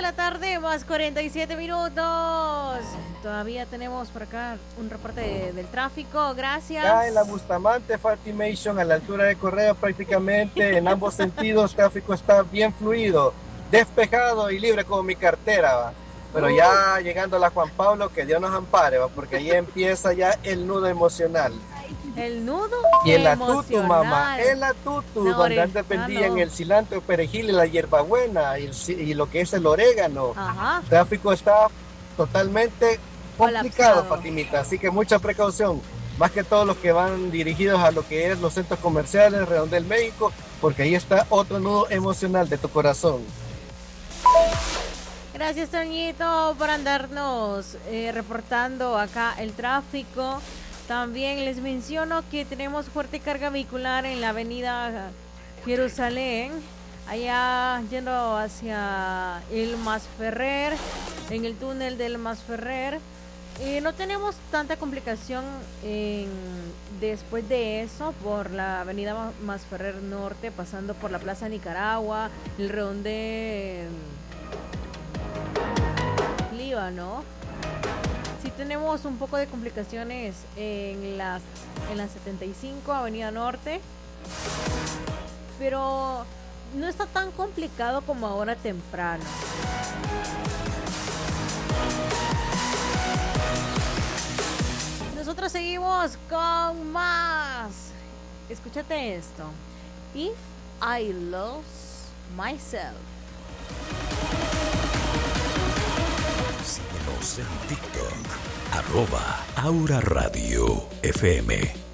de la tarde, más 47 minutos. Todavía tenemos por acá un reporte del tráfico. Gracias. Acá en la Bustamante Fatimation, a la altura de Correo, prácticamente en ambos sentidos, tráfico está bien fluido, despejado y libre como mi cartera, ¿va? Pero ya llegando a la Juan Pablo, que Dios nos ampare, ¿va? Porque ahí empieza ya el nudo emocional. El nudo y en la emocional. tutu, mamá, en la tutu, No, donde antes vendían el cilantro, el perejil y la hierbabuena y lo que es el orégano. Ajá. El tráfico está totalmente complicado, Colapsado. Fatimita, así que mucha precaución, más que todos los que van dirigidos a lo que es los centros comerciales, Redondel México, porque ahí está otro nudo emocional de tu corazón. Gracias, Toñito, por andarnos reportando acá el tráfico. También les menciono que tenemos fuerte carga vehicular en la avenida Jerusalén, allá yendo hacia el Masferrer, en el túnel del Masferrer. No tenemos tanta complicación después de eso por la avenida Masferrer Norte, pasando por la Plaza Nicaragua, el Redondel Líbano. Sí tenemos un poco de complicaciones en la 75 Avenida Norte, pero no está tan complicado como ahora temprano. Nosotros seguimos con más. Escúchate esto. If I Lose Myself. Síguenos en TikTok, @Aura Radio FM.